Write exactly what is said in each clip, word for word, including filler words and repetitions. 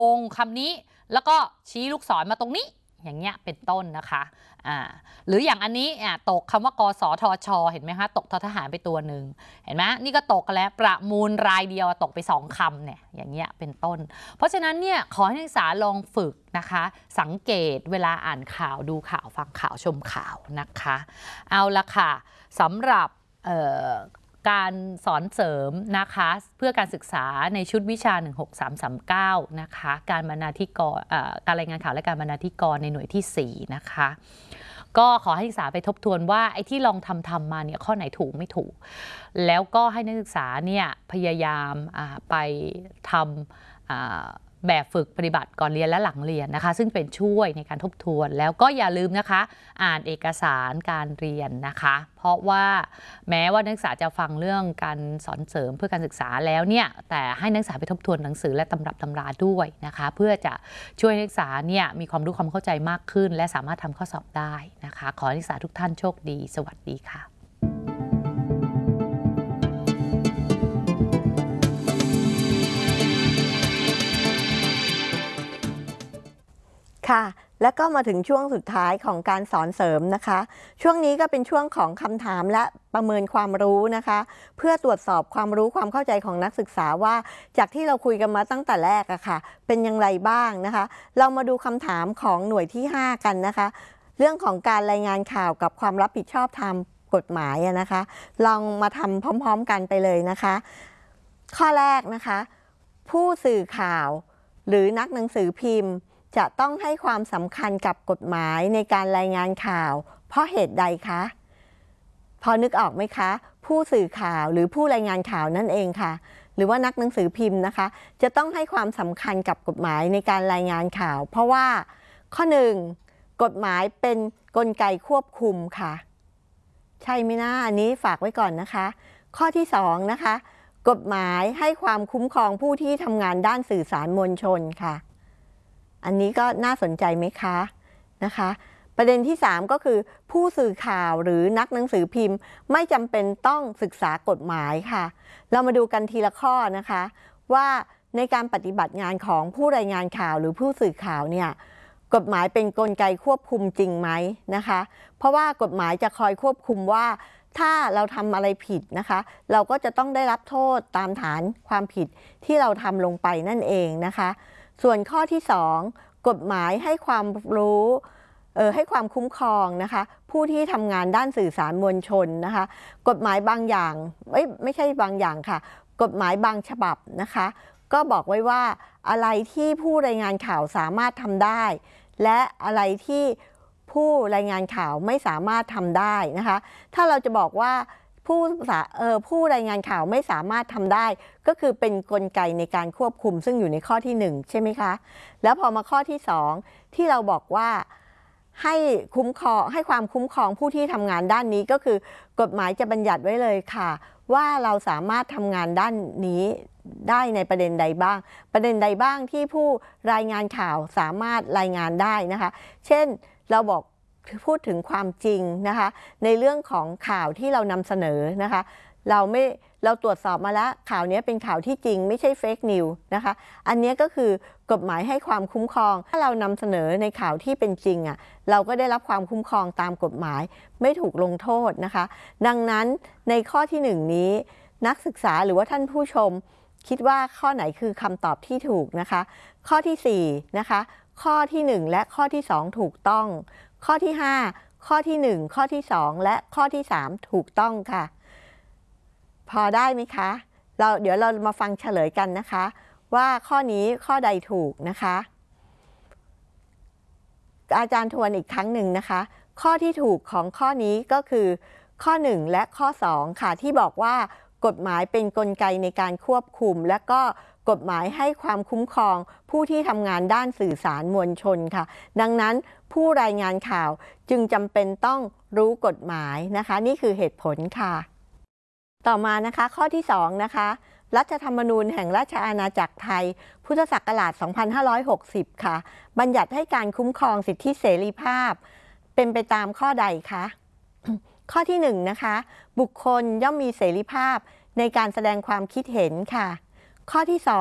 องค์คำนี้แล้วก็ชี้ลูกศรมาตรงนี้อย่างเงี้ยเป็นต้นนะคะอ่าหรืออย่างอันนี้อ่าตกคำว่ากสทชเห็นไหมคะตกททหารไปตัวหนึ่งเห็นไหมนี่ก็ตกกันแล้วประมูลรายเดียวตกไปสองคำเนี่ยอย่างเงี้ยเป็นต้นเพราะฉะนั้นเนี่ยขอให้นักศึกษาลองฝึกนะคะสังเกตเวลาอ่านข่าวดูข่าวฟังข่าวชมข่าวนะคะเอาละค่ะสำหรับการสอนเสริมนะคะเพื่อการศึกษาในชุดวิชาหนึ่งหกสามสามเก้านะคะการบรรณาธิกรการรายงานข่าวและการบรรณาธิกรในหน่วยที่สี่นะคะก็ขอให้นักศึกษาไปทบทวนว่าไอ้ที่ลองทำทำมาเนี่ยข้อไหนถูกไม่ถูกแล้วก็ให้นักศึกษาเนี่ยพยายามไปทำแบบฝึกปฏิบัติก่อนเรียนและหลังเรียนนะคะซึ่งเป็นช่วยในการทบทวนแล้วก็อย่าลืมนะคะอ่านเอกสารการเรียนนะคะเพราะว่าแม้ว่านักศึกษาจะฟังเรื่องการสอนเสริมเพื่อการศึกษาแล้วเนี่ยแต่ให้นักศึกษาไปทบทวนหนังสือและตำรับตำราด้วยนะคะเพื่อจะช่วยนักศึกษาเนี่ยมีความรู้ความเข้าใจมากขึ้นและสามารถทำข้อสอบได้นะคะขอให้นักศึกษาทุกท่านโชคดีสวัสดีค่ะค่ะและก็มาถึงช่วงสุดท้ายของการสอนเสริมนะคะช่วงนี้ก็เป็นช่วงของคำถามและประเมินความรู้นะคะเพื่อตรวจสอบความรู้ความเข้าใจของนักศึกษาว่าจากที่เราคุยกันมาตั้งแต่แรกอะค่ะเป็นอย่างไรบ้างนะคะเรามาดูคำถามของหน่วยที่ห้ากันนะคะเรื่องของการรายงานข่าวกับความรับผิดชอบทางกฎหมายนะคะลองมาทำพร้อมๆกันไปเลยนะคะข้อแรกนะคะผู้สื่อข่าวหรือนักหนังสือพิมพ์จะต้องให้ความสำคัญกับกฎหมายในการรายงานข่าวเพราะเหตุใดคะพอนึกออกไหมคะผู้สื่อข่าวหรือผู้รายงานข่าวนั่นเองค่ะหรือว่านักหนังสือพิมพ์นะคะจะต้องให้ความสำคัญกับกฎหมายในการรายงานข่าวเพราะว่าข้อหนึ่งกฎหมายเป็นกลไกควบคุมค่ะใช่ไหมนะอันนี้ฝากไว้ก่อนนะคะข้อที่สองนะคะกฎหมายให้ความคุ้มครองผู้ที่ทำงานด้านสื่อสารมวลชนค่ะอันนี้ก็น่าสนใจไหมคะนะคะประเด็นที่สามก็คือผู้สื่อข่าวหรือนักหนังสือพิมพ์ไม่จำเป็นต้องศึกษากฎหมายค่ะเรามาดูกันทีละข้อนะคะว่าในการปฏิบัติงานของผู้รายงานข่าวหรือผู้สื่อข่าวเนี่ยกฎหมายเป็นกลไกควบคุมจริงไหมนะคะเพราะว่ากฎหมายจะคอยควบคุมว่าถ้าเราทำอะไรผิดนะคะเราก็จะต้องได้รับโทษตามฐานความผิดที่เราทำลงไปนั่นเองนะคะส่วนข้อที่สองกฎหมายให้ความรู้เอ่อให้ความคุ้มครองนะคะผู้ที่ทำงานด้านสื่อสารมวลชนนะคะกฎหมายบางอย่างไม่ไม่ใช่บางอย่างค่ะกฎหมายบางฉบับนะคะก็บอกไว้ว่าอะไรที่ผู้รายงานข่าวสามารถทำได้และอะไรที่ผู้รายงานข่าวไม่สามารถทำได้นะคะถ้าเราจะบอกว่าผู้เอ่อผู้รายงานข่าวไม่สามารถทำได้ก็คือเป็นกลไกในการควบคุมซึ่งอยู่ในข้อที่หนึ่งใช่ไหมคะแล้วพอมาข้อที่สองที่เราบอกว่าให้คุ้มครองให้ความคุ้มครองผู้ที่ทำงานด้านนี้ก็คือกฎหมายจะบัญญัติไว้เลยค่ะว่าเราสามารถทำงานด้านนี้ได้ในประเด็นใดบ้างประเด็นใดบ้างที่ผู้รายงานข่าวสามารถรายงานได้นะคะเช่นเราบอกพูดถึงความจริงนะคะในเรื่องของข่าวที่เรานำเสนอนะคะเราไม่เราตรวจสอบมาแล้วข่าวนี้เป็นข่าวที่จริงไม่ใช่เฟกนิวส์นะคะอันนี้ก็คือกฎหมายให้ความคุ้มครองถ้าเรานำเสนอในข่าวที่เป็นจริงอ่ะเราก็ได้รับความคุ้มครองตามกฎหมายไม่ถูกลงโทษนะคะดังนั้นในข้อที่หนึ่งนี้นักศึกษาหรือว่าท่านผู้ชมคิดว่าข้อไหนคือคำตอบที่ถูกนะคะข้อที่สี่นะคะข้อที่หนึ่งและข้อที่สองถูกต้องข้อที่ห้าข้อที่หนึ่งข้อที่สองและข้อที่สามถูกต้องค่ะพอได้ไหมคะเราเดี๋ยวเรามาฟังเฉลยกันนะคะว่าข้อนี้ข้อใดถูกนะคะอาจารย์ทวนอีกครั้งหนึ่งนะคะข้อที่ถูกของข้อนี้ก็คือข้อหนึ่งและข้อสองค่ะที่บอกว่ากฎหมายเป็นกลไกในการควบคุมและก็กฎหมายให้ความคุ้มครองผู้ที่ทำงานด้านสื่อสารมวลชนค่ะดังนั้นผู้รายงานข่าวจึงจำเป็นต้องรู้กฎหมายนะคะนี่คือเหตุผลค่ะต่อมานะคะข้อที่สองนะคะรัฐธรรมนูญแห่งราชอาณาจักรไทยพุทธศักราชสองพันห้าร้อยหกสิบค่ะบัญญัติให้การคุ้มครองสิทธิเสรีภาพเป็นไปตามข้อใดคะข้อที่หนึ่งนะคะบุคคลย่อมมีเสรีภาพในการแสดงความคิดเห็นค่ะข้อที่สอง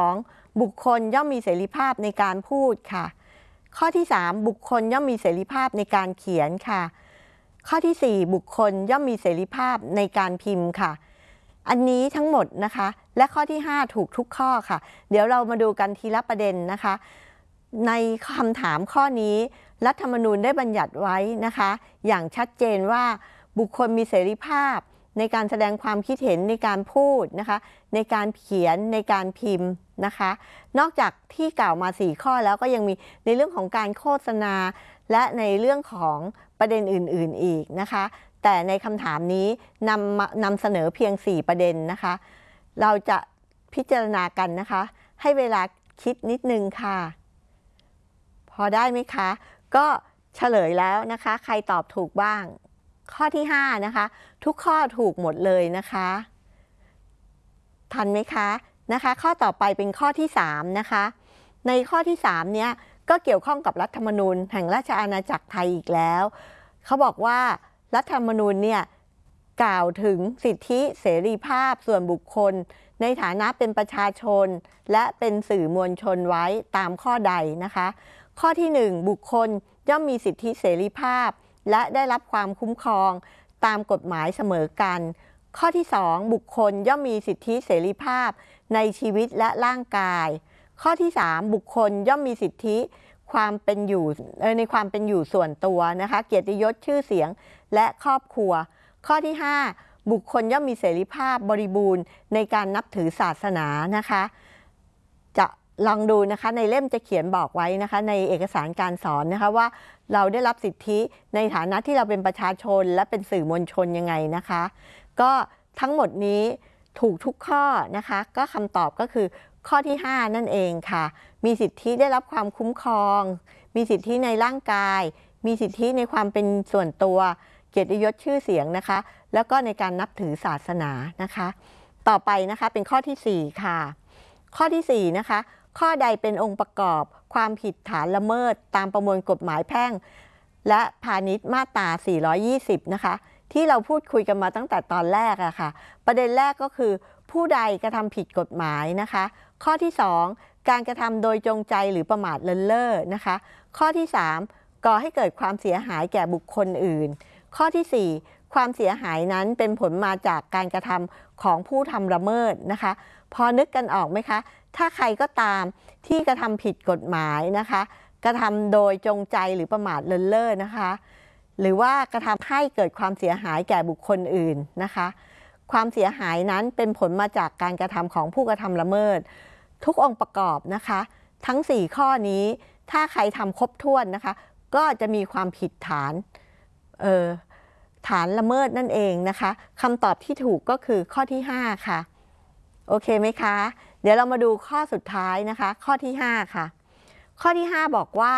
บุคคลย่อมมีเสรีภาพในการพูดค่ะข้อที่สามบุคคลย่อมมีเสรีภาพในการเขียนค่ะข้อที่สี่บุคคลย่อมมีเสรีภาพในการพิมพ์ค่ะอันนี้ทั้งหมดนะคะและข้อที่ห้าถูกทุกข้อค่ะเดี๋ยวเรามาดูกันทีละประเด็นนะคะในคำถามข้อนี้รัฐธรรมนูญได้บัญญัติไว้นะคะอย่างชัดเจนว่าบุคคลมีเสรีภาพในการแสดงความคิดเห็นในการพูดนะคะในการเขียนในการพิมพ์นะคะนอกจากที่กล่าวมาสี่ข้อแล้วก็ยังมีในเรื่องของการโฆษณาและในเรื่องของประเด็นอื่นๆอีกนะคะแต่ในคำถามนี้นำนำเสนอเพียงสี่ประเด็นนะคะเราจะพิจารณากันนะคะให้เวลาคิดนิดนึงค่ะพอได้ไหมคะก็เฉลยแล้วนะคะใครตอบถูกบ้างข้อที่ห้านะคะทุกข้อถูกหมดเลยนะคะทันไหมคะนะคะข้อต่อไปเป็นข้อที่สามนะคะในข้อที่สามเนี้ยก็เกี่ยวข้องกับรัฐธรรมนูญแห่งราชอาณาจักรไทยอีกแล้วเขาบอกว่ารัฐธรรมนูญเนี่ยกล่าวถึงสิทธิเสรีภาพส่วนบุคคลในฐานะเป็นประชาชนและเป็นสื่อมวลชนไว้ตามข้อใดนะคะข้อที่หนึ่งบุคคลย่อมมีสิทธิเสรีภาพและได้รับความคุ้มครองตามกฎหมายเสมอกันข้อที่สองบุคคลย่อมมีสิทธิเสรีภาพในชีวิตและร่างกายข้อที่สามบุคคลย่อมมีสิทธิความเป็นอยู่ในความเป็นอยู่ส่วนตัวนะคะเกียรติยศชื่อเสียงและครอบครัวข้อที่ห้าบุคคลย่อมมีเสรีภาพบริบูรณ์ในการนับถือศาสนานะคะจะลองดูนะคะในเล่มจะเขียนบอกไว้นะคะในเอกสารการสอนนะคะว่าเราได้รับสิทธิในฐานะที่เราเป็นประชาชนและเป็นสื่อมวลชนยังไงนะคะก็ทั้งหมดนี้ถูกทุกข้อนะคะก็คำตอบก็คือข้อที่ห้านั่นเองค่ะมีสิทธิได้รับความคุ้มครองมีสิทธิในร่างกายมีสิทธิในความเป็นส่วนตัวเกียรติยศชื่อเสียงนะคะแล้วก็ในการนับถือศาสนานะคะต่อไปนะคะเป็นข้อที่สี่ค่ะข้อที่สี่นะคะข้อใดเป็นองค์ประกอบความผิดฐานละเมิดตามประมวลกฎหมายแพ่งและพาณิชย์มาตราสี่ร้อยยี่สิบนะคะที่เราพูดคุยกันมาตั้งแต่ตอนแรกอะค่ะประเด็นแรกก็คือผู้ใดกระทำผิดกฎหมายนะคะข้อที่สองการกระทำโดยจงใจหรือประมาทเลินเล่อนะคะข้อที่สามก่อให้เกิดความเสียหายแก่บุคคลอื่นข้อที่สี่ความเสียหายนั้นเป็นผลมาจากการกระทำของผู้ทำละเมิดนะคะพอนึกกันออกไหมคะถ้าใครก็ตามที่กระทำผิดกฎหมายนะคะกระทำโดยจงใจหรือประมาทเลินเล่อนะคะหรือว่ากระทำให้เกิดความเสียหายแก่บุคคลอื่นนะคะความเสียหายนั้นเป็นผลมาจากการกระทำของผู้กระทำละเมิดทุกองค์ประกอบนะคะทั้งสี่ข้อนี้ถ้าใครทำครบถ้วนนะคะก็จะมีความผิดฐานเอ่อฐานละเมิดนั่นเองนะคะคำตอบที่ถูกก็คือข้อที่ห้าค่ะโอเคไหมคะเดี๋ยวเรามาดูข้อสุดท้ายนะคะข้อที่ห้าค่ะข้อที่ห้าบอกว่า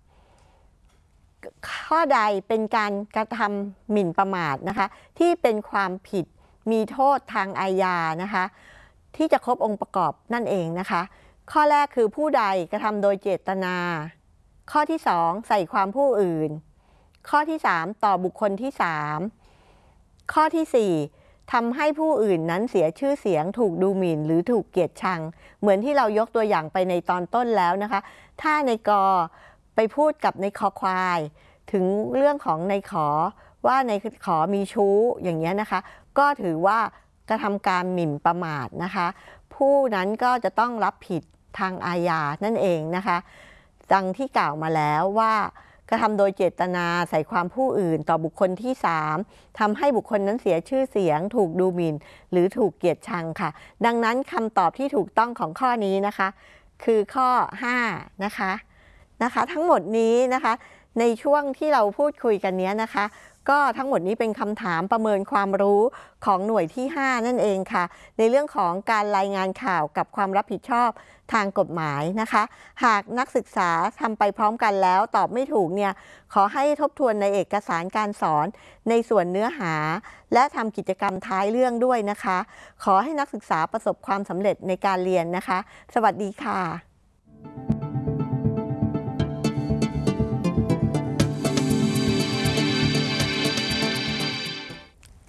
ข้อใดเป็นการกระทำหมิ่นประมาทนะคะที่เป็นความผิดมีโทษทางอาญานะคะที่จะครบองค์ประกอบนั่นเองนะคะข้อแรกคือผู้ใดกระทำโดยเจตนาข้อที่สองใส่ความผู้อื่นข้อที่สามต่อบุคคลที่สามข้อที่สี่ทำให้ผู้อื่นนั้นเสียชื่อเสียงถูกดูหมิ่นหรือถูกเกลียดชังเหมือนที่เรายกตัวอย่างไปในตอนต้นแล้วนะคะถ้าในกอไปพูดกับในคอควายถึงเรื่องของในขอว่าในขอมีชู้อย่างเงี้ยนะคะก็ถือว่ากระทำการหมิ่นประมาทนะคะผู้นั้นก็จะต้องรับผิดทางอาญานั่นเองนะคะดังที่กล่าวมาแล้วว่ากระทำโดยเจตนาใส่ความผู้อื่นต่อบุคคลที่สามทำให้บุคคลนั้นเสียชื่อเสียงถูกดูหมิ่นหรือถูกเกลียดชังค่ะดังนั้นคำตอบที่ถูกต้องของข้อนี้นะคะคือข้อห้านะคะนะคะทั้งหมดนี้นะคะในช่วงที่เราพูดคุยกันนี้นะคะก็ทั้งหมดนี้เป็นคำถามประเมินความรู้ของหน่วยที่ห้านั่นเองค่ะในเรื่องของการรายงานข่าวกับความรับผิดชอบทางกฎหมายนะคะหากนักศึกษาทำไปพร้อมกันแล้วตอบไม่ถูกเนี่ยขอให้ทบทวนในเอกสารการสอนในส่วนเนื้อหาและทำกิจกรรมท้ายเรื่องด้วยนะคะขอให้นักศึกษาประสบความสำเร็จในการเรียนนะคะสวัสดีค่ะค่ะ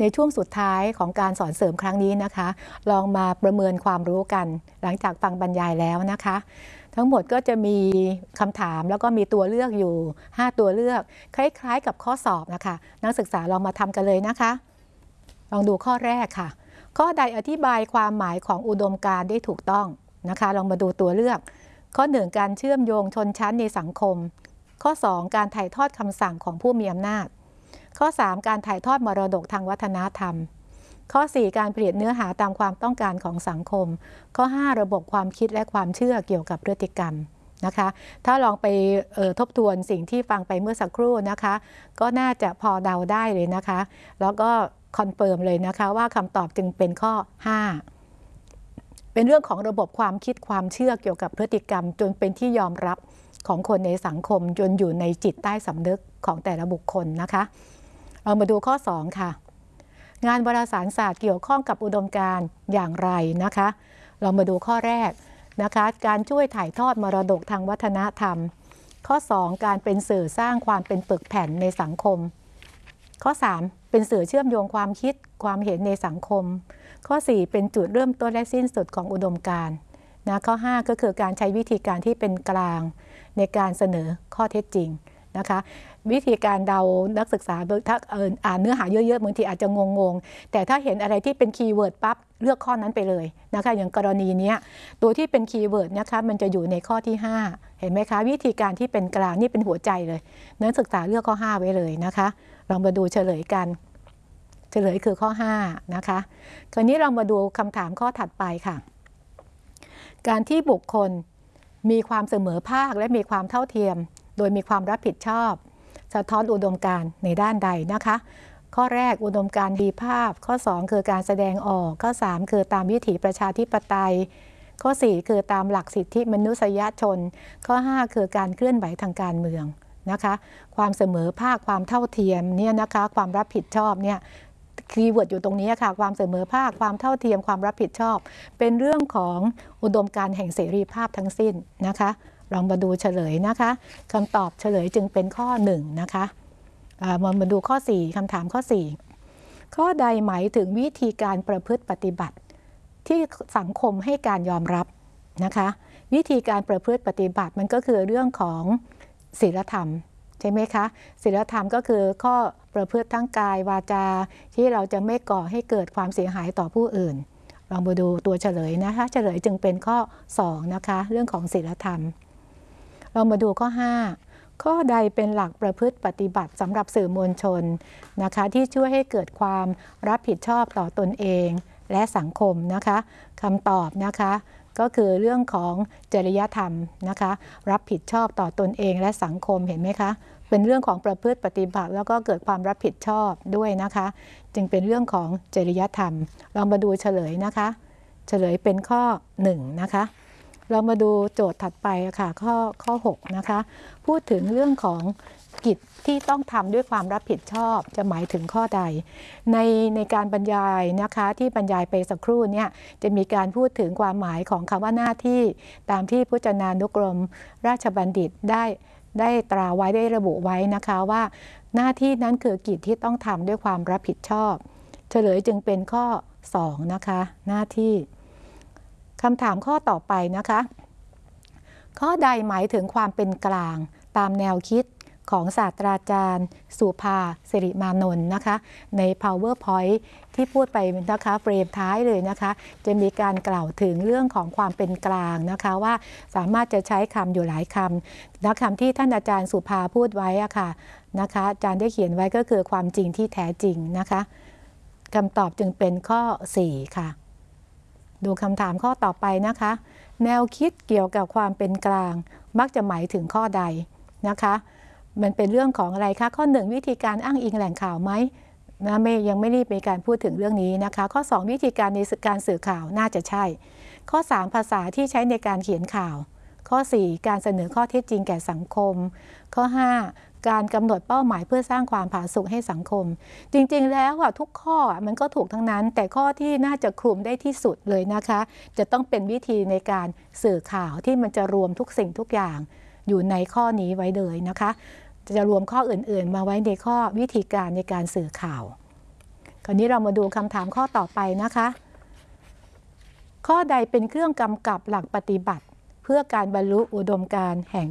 ในช่วงสุดท้ายของการสอนเสริมครั้งนี้นะคะลองมาประเมินความรู้กันหลังจากฟังบรรยายแล้วนะคะทั้งหมดก็จะมีคำถามแล้วก็มีตัวเลือกอยู่ห้าตัวเลือกคล้ายๆกับข้อสอบนะคะนักศึกษาลองมาทำกันเลยนะคะลองดูข้อแรกค่ะข้อใดอธิบายความหมายของอุดมการณ์ได้ถูกต้องนะคะลองมาดูตัวเลือกข้อหนึ่งการเชื่อมโยงชนชั้นในสังคมข้อสองการถ่ายทอดคำสั่งของผู้มีอำนาจข้อสามการถ่ายทอดมรดกทางวัฒนธรรมข้อสี่การเปลี่ยนเนื้อหาตามความต้องการของสังคมข้อห้าระบบความคิดและความเชื่อเกี่ยวกับพฤติกรรมนะคะถ้าลองไปเอ่อทบทวนสิ่งที่ฟังไปเมื่อสักครู่นะคะก็น่าจะพอเดาได้เลยนะคะแล้วก็คอนเฟิร์มเลยนะคะว่าคำตอบจึงเป็นข้อห้าเป็นเรื่องของระบบความคิดความเชื่อเกี่ยวกับพฤติกรรมจนเป็นที่ยอมรับของคนในสังคมจนอยู่ในจิตใต้สำนึกของแต่ละบุคคลนะคะเรามาดูข้อสองค่ะงานวารสารศาสตร์เกี่ยวข้องกับอุดมการณ์อย่างไรนะคะเรามาดูข้อแรกนะคะการช่วยถ่ายทอดมรดกทางวัฒนธรรมข้อสองการเป็นสื่อสร้างความเป็นปึกแผ่นในสังคมข้อสามเป็นสื่อเชื่อมโยงความคิดความเห็นในสังคมข้อสี่เป็นจุดเริ่มต้นและสิ้นสุดของอุดมการณ์นะข้อห้าก็คือการใช้วิธีการที่เป็นกลางในการเสนอข้อเท็จจริงนะคะวิธีการเดานักศึกษาถ้าอ่านเนื้อหาเยอะๆบางทีอาจจะงงๆแต่ถ้าเห็นอะไรที่เป็นคีย์เวิร์ดปั๊บเลือกข้อนั้นไปเลยนะคะอย่างกรณีนี้ตัวที่เป็นคีย์เวิร์ดนะคะมันจะอยู่ในข้อที่ห้าเห็นไหมคะวิธีการที่เป็นกลางนี่เป็นหัวใจเลยนักศึกษาเลือกข้อห้าไว้เลยนะคะลองมาดูเฉลยกันเฉลยคือข้อห้านะคะคราวนี้เรามาดูคำถามข้อถัดไปค่ะการที่บุคคลมีความเสมอภาคและมีความเท่าเทียมโดยมีความรับผิดชอบสะท้อนอุดมการณ์ในด้านใดนะคะข้อแรกอุดมการณ์ดีภาพข้อสองคือการแสดงออกข้อสามคือตามวิถีประชาธิปไตยข้อสี่คือตามหลักสิทธิมนุษยชนข้อห้าคือการเคลื่อนไหวทางการเมืองนะคะความเสมอภาคความเท่าเทียมเนี่ยนะคะความรับผิดชอบเนี่ยคีย์เวิร์ดอยู่ตรงนี้ค่ะความเสมอภาคความเท่าเทียมความรับผิดชอบเป็นเรื่องของอุดมการณ์แห่งเสรีภาพทั้งสิ้นนะคะลองมาดูเฉลยนะคะคำตอบเฉลยจึงเป็นข้อหนึ่งนะคะมามาดูข้อสี่คำถามข้อสี่ข้อใดหมายถึงวิธีการประพฤติปฏิบัติที่สังคมให้การยอมรับนะคะวิธีการประพฤติปฏิบัติมันก็คือเรื่องของศีลธรรมใช่ไหมคะศีลธรรมก็คือข้อประพฤติทั้งกายวาจาที่เราจะไม่ก่อให้เกิดความเสียหายต่อผู้อื่นลองมาดูตัวเฉลยนะคะเฉลยจึงเป็นข้อสองนะคะเรื่องของศีลธรรมเรามาดูข้อห้าข้อใดเป็นหลักประพฤติปฏิบัติสำหรับสื่อมวลชนนะคะที่ช่วยให้เกิดความรับผิดชอบต่อตนเองและสังคมนะคะคำตอบนะคะก็คือเรื่องของจริยธรรมนะคะรับผิดชอบต่อตนเองและสังคมเห็นไหมคะเป็นเรื่องของประพฤติปฏิบัติแล้วก็เกิดความรับผิดชอบด้วยนะคะจึงเป็นเรื่องของจริยธรรมเรามาดูเฉลยนะคะเฉลยเป็นข้อหนึ่งนะคะเรามาดูโจทย์ถัดไปค่ะข้อข้อหกนะคะพูดถึงเรื่องของกิจที่ต้องทำด้วยความรับผิดชอบจะหมายถึงข้อใดในในการบรรยายนะคะที่บรรยายไปสักครู่เนี่ยจะมีการพูดถึงความหมายของคำว่าหน้าที่ตามที่พจนานุกรมราชบัณฑิตได้ได้ตราไว้ได้ระบุไว้นะคะว่าหน้าที่นั้นคือกิจที่ต้องทำด้วยความรับผิดชอบเฉลยจึงเป็นข้อสองนะคะหน้าที่คำถามข้อต่อไปนะคะข้อใดหมายถึงความเป็นกลางตามแนวคิดของศาสตราจารย์สุภาสิริมานนท์นะคะใน PowerPoint ที่พูดไปนะคะเฟรมท้ายเลยนะคะจะมีการกล่าวถึงเรื่องของความเป็นกลางนะคะว่าสามารถจะใช้คำอยู่หลายคำและคำที่ท่านอาจารย์สุภาพูดไว้อะค่ะนะคะอาจารย์ได้เขียนไว้ก็คือความจริงที่แท้จริงนะคะคำตอบจึงเป็นข้อสี่ค่ะดูคำถามข้อต่อไปนะคะแนวคิดเกี่ยวกับความเป็นกลางมักจะหมายถึงข้อใดนะคะมันเป็นเรื่องของอะไรคะข้อหนึ่งวิธีการอ้างอิงแหล่งข่าวไหมนะไม่ยังไม่ได้มีการพูดถึงเรื่องนี้นะคะข้อสองวิธีการในการสื่อข่าวน่าจะใช่ข้อสามภาษาที่ใช้ในการเขียนข่าวข้อสี่การเสนอข้อเท็จจริงแก่สังคมข้อห้าการกำหนดเป้าหมายเพื่อสร้างความผาสุกให้สังคมจริงๆแล้วอ่ะทุกข้อมันก็ถูกทั้งนั้นแต่ข้อที่น่าจะคลุมได้ที่สุดเลยนะคะจะต้องเป็นวิธีในการสื่อข่าวที่มันจะรวมทุกสิ่งทุกอย่างอยู่ในข้อนี้ไว้เลยนะคะจะรวมข้ออื่นๆมาไว้ในข้อวิธีการในการสื่อข่าวคราวนี้เรามาดูคำถามข้อต่อไปนะคะ ข้อใดเป็นเครื่องกำกับหลักปฏิบัติ เพื่อการบรรลุอุดมการณ์แห่ง